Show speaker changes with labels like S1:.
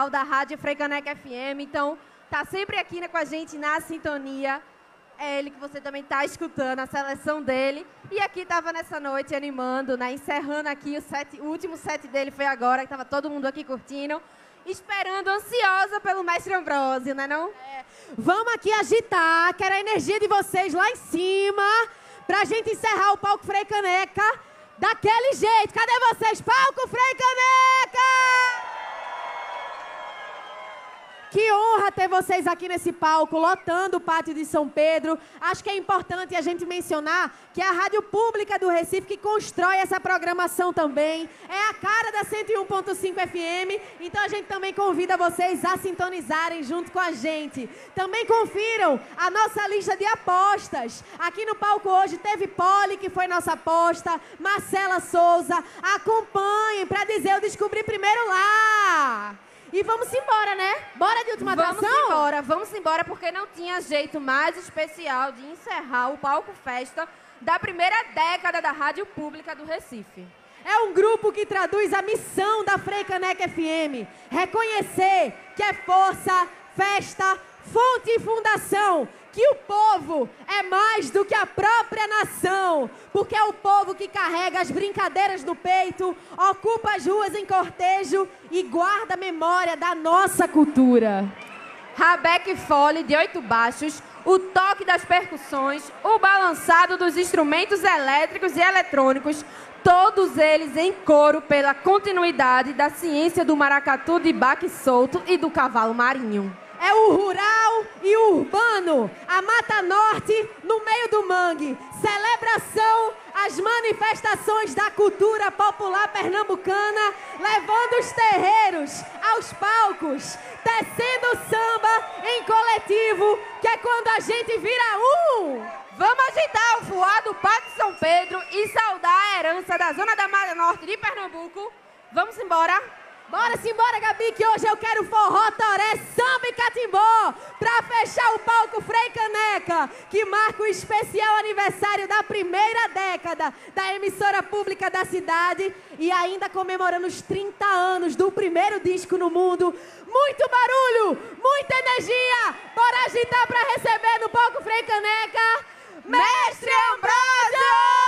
S1: especial da Rádio Freicaneca FM. Então, tá sempre aqui, né, com a gente na sintonia. É ele que você também está escutando, a seleção dele. E aqui estava nessa noite animando, né, encerrando aqui o último set dele foi agora, que estava todo mundo aqui curtindo, esperando, ansiosa pelo Mestre Ambrósio, né não?
S2: Vamos aqui agitar, quero a energia de vocês lá em cima, pra gente encerrar o Palco Freicaneca daquele jeito. Cadê vocês? Palco Freicaneca! Que honra ter vocês aqui nesse palco, lotando o Pátio de São Pedro. Acho que é importante a gente mencionar que é a Rádio Pública do Recife que constrói essa programação também. É a cara da 101.5 FM, então a gente também convida vocês a sintonizarem junto com a gente. Também confiram a nossa lista de apostas. Aqui no palco hoje teve Poli, que foi nossa aposta, Marcela Souza. Acompanhem para dizer eu descobri primeiro lá. E vamos embora, né? Bora de última atração?
S1: Vamos embora, porque não tinha jeito mais especial de encerrar o Palco Festa da primeira década da Rádio Pública do Recife.
S2: É um grupo que traduz a missão da Freicaneca FM. Reconhecer que é força, festa, fonte e fundação. Que o povo é mais do que a própria nação. Porque é o povo que carrega as brincadeiras no peito, ocupa as ruas em cortejo e guarda a memória da nossa cultura.
S1: Rabeque Fole de 8 baixos, o toque das percussões, o balançado dos instrumentos elétricos e eletrônicos, todos eles em coro pela continuidade da ciência do maracatu de baque solto e do cavalo marinho.
S2: É o rural e o urbano, a Mata Norte no meio do mangue. Celebração às manifestações da cultura popular pernambucana, levando os terreiros aos palcos, tecendo samba em coletivo, que é quando a gente vira um.
S1: Vamos agitar o fuá do Pátio de São Pedro e saudar a herança da zona da Mata Norte de Pernambuco. Vamos embora?
S2: Bora-se embora, Gabi, que hoje eu quero forró, toré, samba e catimbó pra fechar o Palco Freicaneca, que marca o especial aniversário da primeira década da emissora pública da cidade e ainda comemorando os 30 anos do primeiro disco no mundo. Muito barulho, muita energia, bora agitar pra receber no Palco Freicaneca, Mestre Ambrósio!